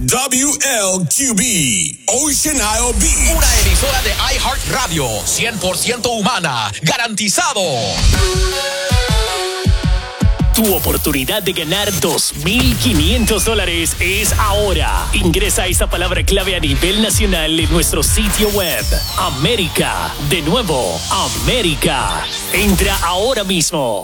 WLQB, Ocean Isle Beach. Una emisora de iHeartRadio, 100% humana, garantizado. Tu oportunidad de ganar $2,500 es ahora. Ingresa esta palabra clave a nivel nacional en nuestro sitio web. América. De nuevo, América. Entra ahora mismo